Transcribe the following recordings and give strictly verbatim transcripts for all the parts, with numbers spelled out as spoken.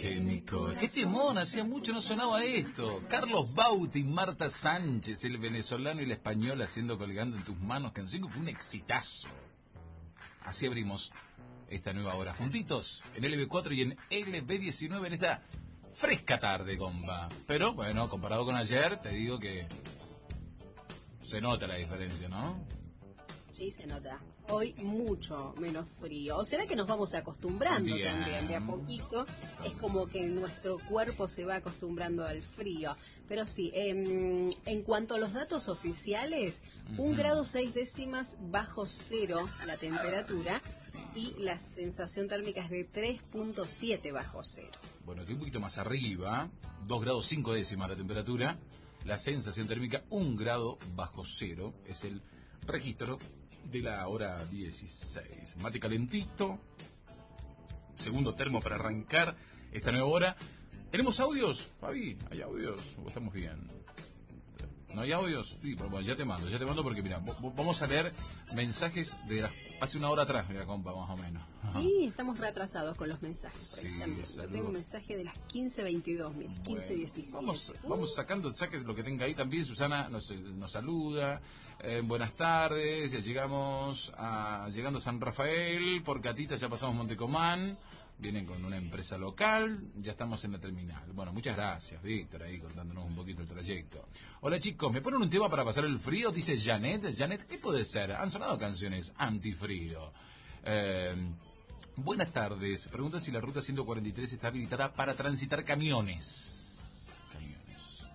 que mi corazón... ¡Qué temón! Hacía mucho no sonaba esto. Carlos Bauti y Marta Sánchez, el venezolano y el español haciendo Colgando en tus manos, canción que fue un exitazo. Así abrimos esta nueva hora, juntitos, en L B cuatro y en L B diecinueve, en esta fresca tarde, compa. Pero, bueno, comparado con ayer, te digo que se nota la diferencia, ¿no? Sí, se nota. Hoy mucho menos frío. ¿O será que nos vamos acostumbrando Bien. también? De a poquito es como que nuestro cuerpo se va acostumbrando al frío. Pero sí, eh, en cuanto a los datos oficiales, Uh-huh. un grado seis décimas bajo cero la temperatura y la sensación térmica es de tres punto siete bajo cero. Bueno, aquí un poquito más arriba, dos grados cinco décimas la temperatura, la sensación térmica un grado bajo cero, es el registro de la hora dieciséis. Mate calentito, segundo termo para arrancar esta nueva hora. ¿Tenemos audios, Fabi? ¿Hay audios? ¿O estamos bien? ¿No hay audios? Sí, bueno, ya te mando, ya te mando porque mira, vamos a leer mensajes de las, hace una hora atrás, mira, compa, más o menos. Ajá. Sí, estamos retrasados con los mensajes. Sí, Yo tengo un mensaje de las quince veintidós, mil, quince diecisiete. Vamos, uh. vamos sacando el saque de lo que tenga ahí también. Susana nos, nos saluda. Eh, buenas tardes. Ya llegamos a llegando a San Rafael. Por Catita ya pasamos Montecomán. Vienen con una empresa local. Ya estamos en la terminal. Bueno, muchas gracias, Víctor, ahí contándonos un poquito el trayecto. Hola, chicos. ¿Me ponen un tema para pasar el frío? Dice Janet. Janet, ¿qué puede ser? Han sonado canciones antifrío. Eh... Buenas tardes. Pregunta si la ruta ciento cuarenta y tres está habilitada para transitar camiones. Camiones.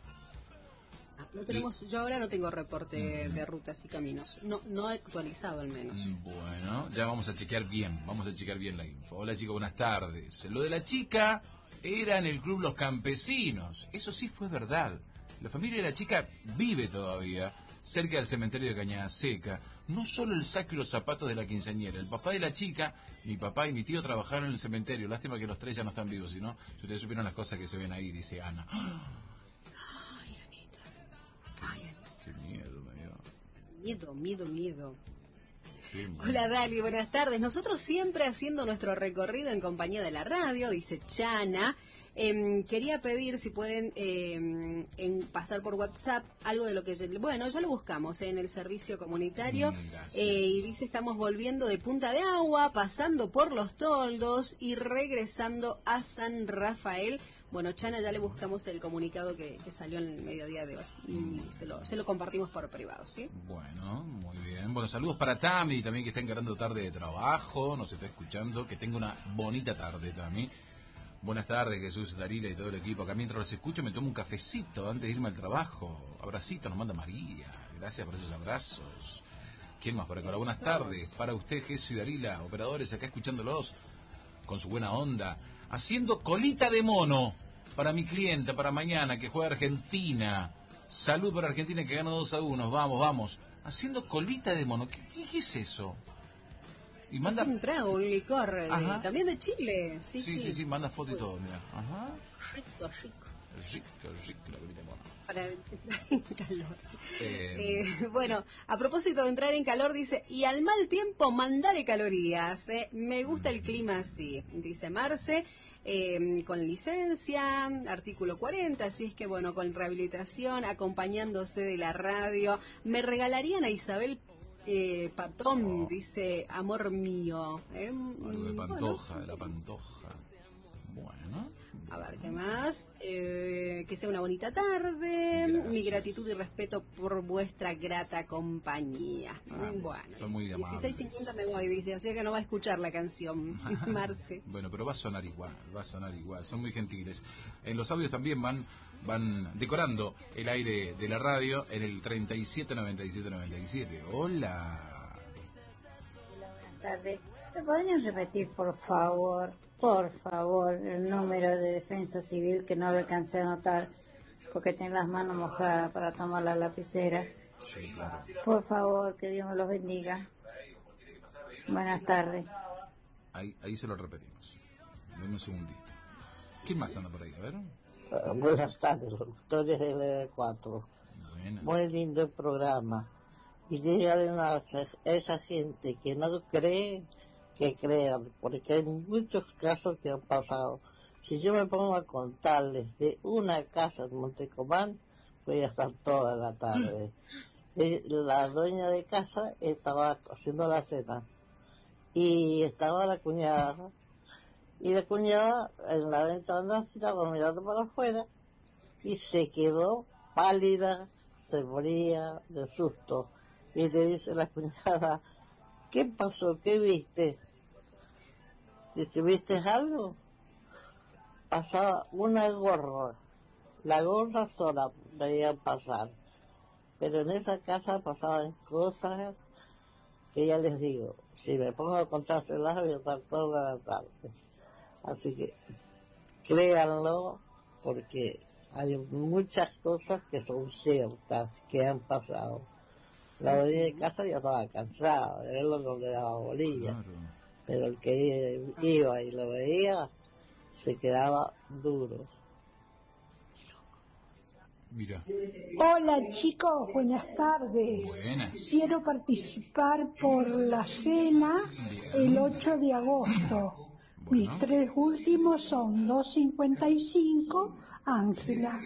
Ah, no tenemos, yo ahora no tengo reporte mm. de rutas y caminos. No, no actualizado al menos. Bueno, ya vamos a chequear bien. Vamos a chequear bien la info. Hola, chicos, buenas tardes. Lo de la chica era en el club Los Campesinos. Eso sí fue verdad. La familia de la chica vive todavía cerca del cementerio de Cañada Seca. No solo el saco y los zapatos de la quinceañera. El papá de la chica, mi papá y mi tío trabajaron en el cementerio. Lástima que los tres ya no están vivos, sino si ustedes supieran las cosas que se ven ahí, dice Ana. Ay, Anita. Ay, Anita. Qué miedo me dio. Miedo, miedo, miedo. Hola Dali, buenas tardes. Nosotros siempre haciendo nuestro recorrido en compañía de la radio, dice Chana. Eh, quería pedir si pueden eh, en pasar por WhatsApp algo de lo que... Bueno, ya lo buscamos eh, en el servicio comunitario. Eh, y dice, estamos volviendo de Punta de Agua, pasando por Los Toldos y regresando a San Rafael. Bueno, Chana, ya le buscamos el comunicado que, que salió en el mediodía de hoy. Y se lo, se lo compartimos por privado, ¿sí? Bueno, muy bien. Bueno, saludos para Tami, también que está encarando tarde de trabajo, nos está escuchando. Que tenga una bonita tarde, Tami. Buenas tardes, Jesús, Darila y todo el equipo. Acá mientras los escucho me tomo un cafecito antes de irme al trabajo. Abracito, nos manda María. Gracias por esos abrazos. ¿Quién más por acá? Buenas tardes. Para usted, Jesús y Darila, operadores acá escuchándolos con su buena onda. Haciendo colita de mono para mi cliente, para mañana, que juega Argentina. Salud para Argentina que gana dos a uno. Vamos, vamos. Haciendo colita de mono. ¿Qué, qué, qué es eso? Y manda... Es un trago, un licor, de, también de Chile. Sí, sí, sí, sí, sí manda foto y todo, mira. Ajá. Rico, rico. Rico, rico, la colita de mono. Para entrar en calor. Eh... Eh, bueno, a propósito de entrar en calor, dice, y al mal tiempo, mandale calorías. Eh. Me gusta el clima así, dice Marce, eh, con licencia, artículo cuarenta, así es que bueno, con rehabilitación, acompañándose de la radio. Me regalarían a Isabel Eh, Patón, oh. dice, amor mío. ¿eh? Algo de Pantoja, bueno. de la Pantoja. Bueno. A ver, ¿qué más? Eh, que sea una bonita tarde. Gracias. Mi gratitud y respeto por vuestra grata compañía. Ah, bueno, son muy amables. dieciséis cincuenta me voy, dice, así que no va a escuchar la canción, Marce. Bueno, pero va a sonar igual, va a sonar igual. Son muy gentiles. En los audios también van van decorando el aire de la radio en el treinta y siete noventa y siete noventa y siete. Hola. Hola, buenas tardes. ¿Me podrían repetir, por favor, por favor, el número de defensa civil que no lo alcancé a anotar porque tengo las manos mojadas para tomar la lapicera? Sí, claro. Por favor, que Dios me los bendiga. Buenas tardes. Ahí, ahí se lo repetimos. Dame un segundito. ¿Quién más anda por ahí? A ver. Uh, buenas tardes, locutores del L cuatro. Buenas. Muy lindo el programa. Y díganle a esa gente que no cree, que crean, porque hay muchos casos que han pasado Si yo me pongo a contarles de una casa en Montecomán, voy a estar toda la tarde. La dueña de casa estaba haciendo la cena y estaba la cuñada, y la cuñada en la ventana estaba mirando para afuera y se quedó pálida, se moría de susto, y le dice la cuñada: ¿qué pasó? ¿Qué viste? Dice: ¿viste algo? Pasaba una gorra, la gorra sola veían pasar, pero en esa casa pasaban cosas que ya les digo, si me pongo a contárselas voy a estar toda la tarde. Así que créanlo, porque hay muchas cosas que son ciertas, que han pasado. La dueña de casa ya estaba cansada de verlo, no le daba bolilla, claro. Pero el que iba y lo veía se quedaba duro. Mira. Hola chicos, buenas tardes. Buenas. Quiero participar por la cena el ocho de agosto. Bueno. Mis tres últimos son dos cincuenta y cinco, Ángela.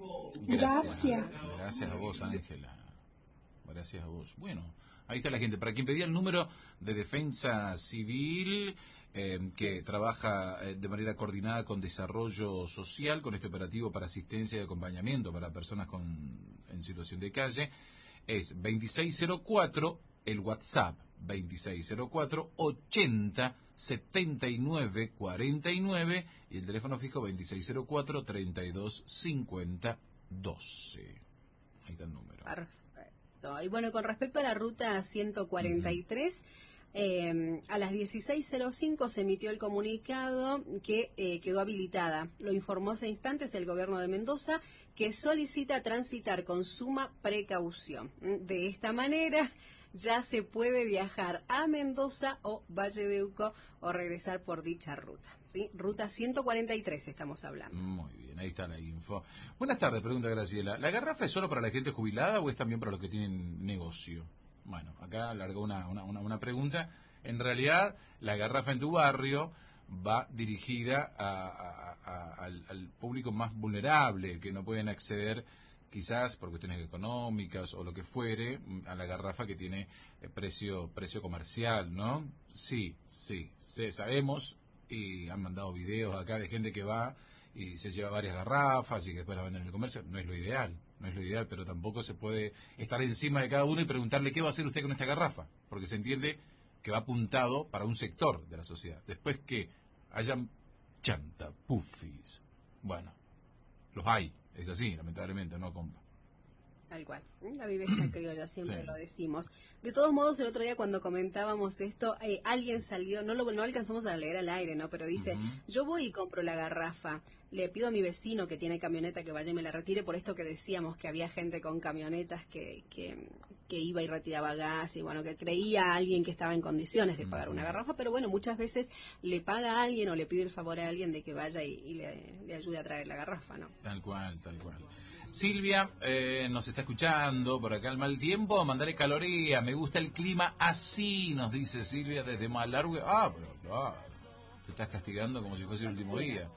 Gracias. Gracias a vos, Ángela. Gracias a vos. Bueno, ahí está la gente. Para quien pedía el número de Defensa Civil, eh, que trabaja eh, de manera coordinada con Desarrollo Social, con este operativo para asistencia y acompañamiento para personas con en situación de calle, es veintiséis cero cuatro, el WhatsApp, veintiséis cero cuatro, ochenta, setenta y nueve, cuarenta y nueve, y el teléfono fijo veintiséis cero cuatro, treinta y dos, cincuenta, doce. Ahí está el número. Perfecto. Y bueno, con respecto a la ruta ciento cuarenta y tres, uh-huh. Eh, a las dieciséis cero cinco se emitió el comunicado que eh, quedó habilitada. Lo informó hace instantes el gobierno de Mendoza, que solicita transitar con suma precaución. De esta manera ya se puede viajar a Mendoza o Valle de Uco o regresar por dicha ruta. ¿Sí? Ruta ciento cuarenta y tres estamos hablando. Muy bien, ahí está la info. Buenas tardes, pregunta Graciela. ¿La garrafa es solo para la gente jubilada o es también para los que tienen negocio? Bueno, acá largó una, una, una, una pregunta. En realidad, la garrafa en tu barrio va dirigida a, a, a, al, al público más vulnerable, que no pueden acceder, quizás por cuestiones económicas o lo que fuere, a la garrafa que tiene eh, precio precio comercial, ¿no? Sí, sí, sí, sabemos, y han mandado videos acá de gente que va y se lleva varias garrafas y que después las venden en el comercio. No es lo ideal, no es lo ideal, pero tampoco se puede estar encima de cada uno y preguntarle qué va a hacer usted con esta garrafa, porque se entiende que va apuntado para un sector de la sociedad. Después que hayan chanta, puffis, bueno, los hay, es así, lamentablemente, ¿no, compa? Tal cual, la viveza criolla, siempre Sí. lo decimos. De todos modos, el otro día cuando comentábamos esto, eh, alguien salió, no lo no alcanzamos a leer al aire, ¿no? Pero dice, uh-huh. yo voy y compro la garrafa, le pido a mi vecino que tiene camioneta que vaya y me la retire, por esto que decíamos que había gente con camionetas que, que, que iba y retiraba gas, y bueno, que creía a alguien que estaba en condiciones de pagar una garrafa, pero bueno, muchas veces le paga a alguien o le pide el favor a alguien de que vaya y, y le, le ayude a traer la garrafa, ¿no? Tal cual, tal cual. Silvia eh, nos está escuchando por acá. El mal tiempo, mandaré caloría, me gusta el clima así, nos dice Silvia desde Malargüe. Ah, pero ah, te estás castigando como si fuese el último día.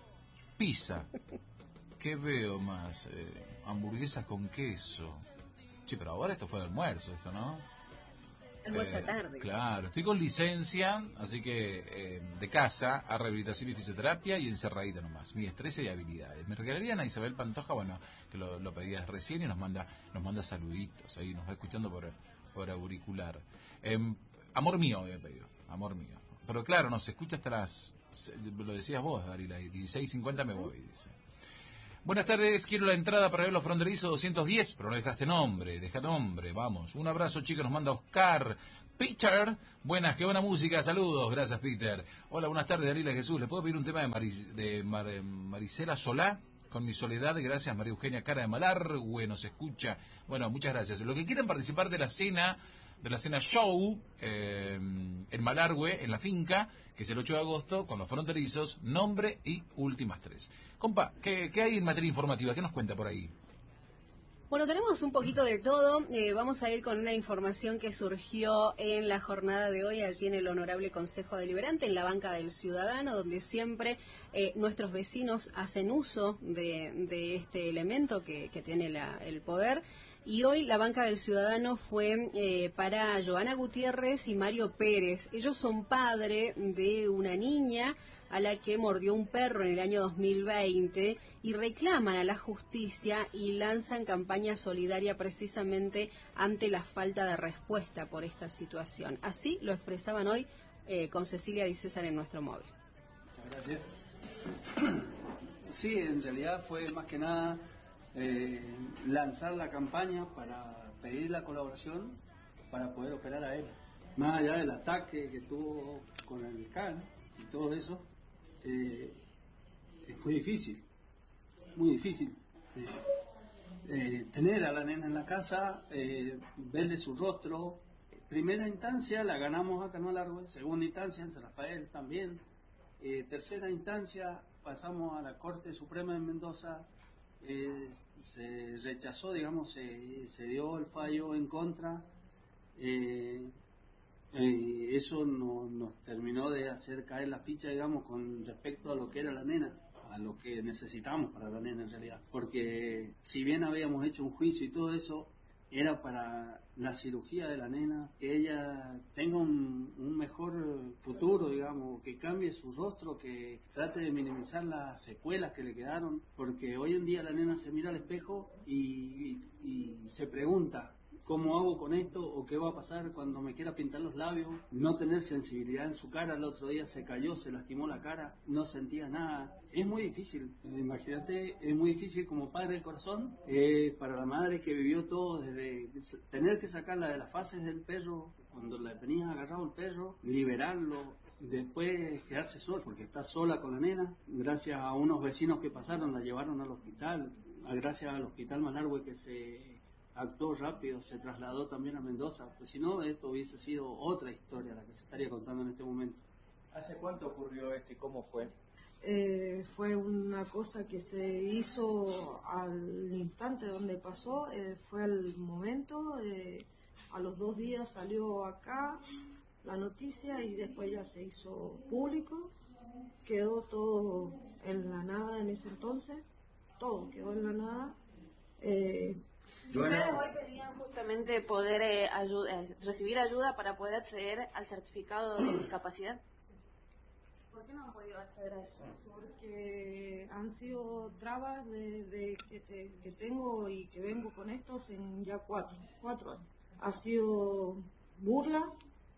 Pizza, ¿qué veo más? Eh, hamburguesas con queso. Sí, pero ahora esto fue el almuerzo, esto, ¿no? Almuerzo eh, tarde. Claro, estoy con licencia, así que eh, de casa a rehabilitación y fisioterapia y encerradita nomás. Mi destreza y habilidades. Me regalarían a Isabel Pantoja, bueno, que lo, lo pedías recién y nos manda nos manda saluditos, ahí nos va escuchando por, por auricular. Eh, amor mío, había pedido, amor mío. Pero claro, nos escucha hasta las, lo decías vos, Darila, dieciséis cincuenta me voy, dice. Buenas tardes, quiero la entrada para ver los fronterizos doscientos diez, pero no dejaste nombre, deja nombre, vamos. Un abrazo, chicos, nos manda Oscar. Peter, buenas, qué buena música, saludos, gracias, Peter. Hola, buenas tardes, Darila Jesús, ¿le puedo pedir un tema de, Mari, de Mar, Marisela Solá? Con mi soledad, gracias, María Eugenia Cara de Malargüe, nos escucha. Bueno, muchas gracias. Los que quieran participar de la cena, de la cena show, eh, en Malargüe, en la finca, que es el ocho de agosto, con los fronterizos, nombre y últimas tres. Compa, ¿qué, qué hay en materia informativa? ¿Qué nos cuenta por ahí? Bueno, tenemos un poquito de todo. Eh, vamos a ir con una información que surgió en la jornada de hoy allí en el Honorable Consejo Deliberante, en la banca del Ciudadano, donde siempre eh, nuestros vecinos hacen uso de, de este elemento que, que tiene la, el poder. Y hoy la banca del Ciudadano fue eh, para Joana Gutiérrez y Mario Pérez. Ellos son padre de una niña a la que mordió un perro en el año dos mil veinte y reclaman a la justicia y lanzan campaña solidaria precisamente ante la falta de respuesta por esta situación. Así lo expresaban hoy eh, con Cecilia Di César en nuestro móvil. Muchas gracias. Sí, en realidad fue más que nada eh, lanzar la campaña para pedir la colaboración para poder operar a él. Más allá del ataque que tuvo con el C A N y todo eso, Eh, es muy difícil, muy difícil eh, eh, tener a la nena en la casa, eh, verle su rostro. Primera instancia la ganamos acá en Malargüe, segunda instancia en San Rafael también, eh, tercera instancia pasamos a la Corte Suprema de Mendoza, eh, se rechazó, digamos, se, se dio el fallo en contra. eh, Eh, eso no, nos terminó de hacer caer la ficha, digamos, con respecto a lo que era la nena, a lo que necesitamos para la nena en realidad. Porque si bien habíamos hecho un juicio y todo eso, era para la cirugía de la nena, que ella tenga un, un mejor futuro, digamos, que cambie su rostro, que trate de minimizar las secuelas que le quedaron, porque hoy en día la nena se mira al espejo y, y, y se pregunta: ¿cómo hago con esto? ¿O qué va a pasar cuando me quiera pintar los labios? No tener sensibilidad en su cara. El otro día se cayó, se lastimó la cara, no sentía nada. Es muy difícil. Eh, imagínate, es muy difícil como padre del corazón, eh, para la madre que vivió todo, desde tener que sacarla de las fases del perro, cuando la tenías agarrado el perro, liberarlo, después quedarse sola, porque está sola con la nena. Gracias a unos vecinos que pasaron, la llevaron al hospital. Gracias al Hospital Malargüe que se actuó rápido, se trasladó también a Mendoza, pues si no, esto hubiese sido otra historia la que se estaría contando en este momento. ¿Hace cuánto ocurrió esto y cómo fue? Eh, fue una cosa que se hizo al instante donde pasó, eh, fue al momento, eh, a los dos días salió acá la noticia y después ya se hizo público, quedó todo en la nada en ese entonces, todo quedó en la nada. Eh, Ustedes hoy pedían justamente poder eh, ayuda, eh, recibir ayuda para poder acceder al certificado de discapacidad. ¿Por qué no han podido acceder a eso? Porque han sido trabas de, de que, te, que tengo y que vengo con estos en ya cuatro, cuatro años. Ha sido burla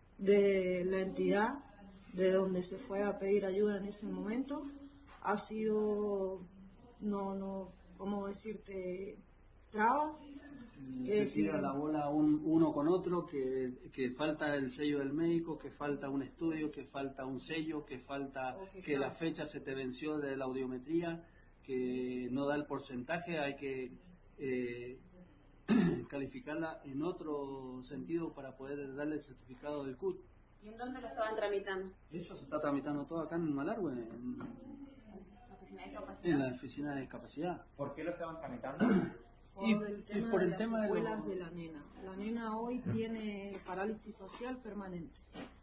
de la entidad de donde se fue a pedir ayuda en ese momento. Ha sido, no, no, ¿cómo decirte? Trabas. Que se tira la bola un, uno con otro, que, que falta el sello del médico, que falta un estudio, que falta un sello, que falta okay, que claro. La fecha se te venció de la audiometría, que no da el porcentaje, hay que eh, calificarla en otro sentido para poder darle el certificado del C U T. ¿Y en dónde lo estaban tramitando? Eso se está tramitando todo acá en Malargüe, en, ¿La oficina de discapacidad? En la oficina de discapacidad. ¿Por qué lo estaban tramitando? Por el tema por el de las tema secuelas de, lo... de la nena. La nena hoy tiene parálisis facial permanente.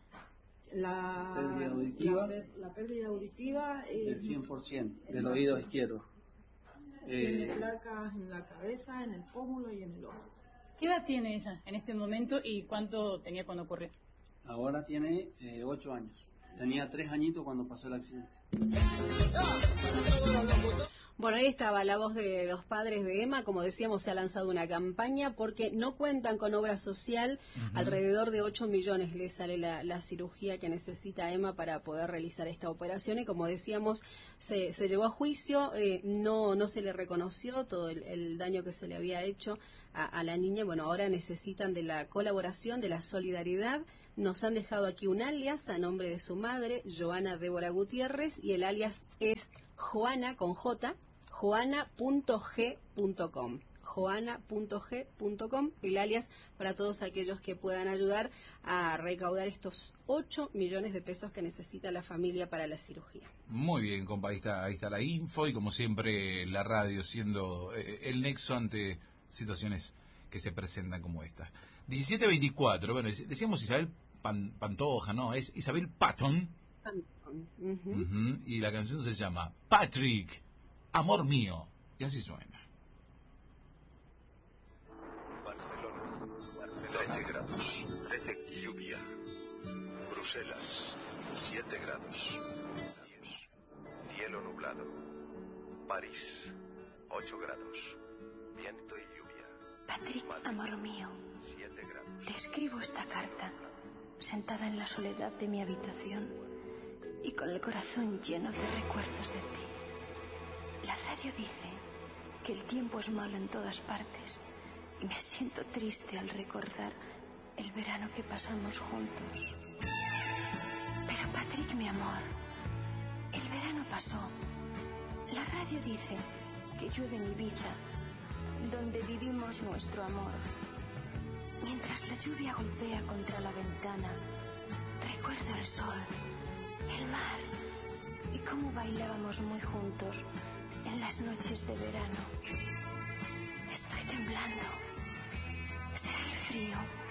La pérdida auditiva. La, la pérdida auditiva. Eh, del cien por ciento del oído izquierdo. Tiene eh, placas en la cabeza, en el pómulo y en el ojo. ¿Qué edad tiene ella en este momento y cuánto tenía cuando ocurrió? Ahora tiene eh, ocho años. Tenía tres añitos cuando pasó el accidente. Bueno, ahí estaba la voz de los padres de Emma. Como decíamos, se ha lanzado una campaña porque no cuentan con obra social. Uh-huh. Alrededor de ocho millones le sale la, la cirugía que necesita Emma para poder realizar esta operación. Y como decíamos, se, se llevó a juicio, eh, no, no se le reconoció todo el, el daño que se le había hecho a, a la niña. Bueno, ahora necesitan de la colaboración, de la solidaridad. Nos han dejado aquí un alias a nombre de su madre, Joana Débora Gutiérrez, y el alias es Joana con J, joana punto g punto com. joana punto g punto com, el alias para todos aquellos que puedan ayudar a recaudar estos ocho millones de pesos que necesita la familia para la cirugía. Muy bien, compa, ahí está, ahí está la info y como siempre la radio siendo eh, el nexo ante situaciones que se presentan como estas. diecisiete veinticuatro, bueno, decíamos Isabel Pan, Pantoja, no, es Isabel Patton. Panton. Uh-huh. Uh-huh, y la canción se llama Patrick, amor mío. Y así suena. Barcelona, trece grados. Lluvia. Bruselas, siete grados. Cielo nublado. París, ocho grados. Viento y lluvia. Patrick, amor mío, te escribo esta carta, sentada en la soledad de mi habitación y con el corazón lleno de recuerdos de ti. La radio dice que el tiempo es malo en todas partes y me siento triste al recordar el verano que pasamos juntos. Pero Patrick, mi amor, el verano pasó. La radio dice que llueve en Ibiza, donde vivimos nuestro amor. Mientras la lluvia golpea contra la ventana, recuerdo el sol, el mar y cómo bailábamos muy juntos en las noches de verano. Estoy temblando. ¿Será el frío?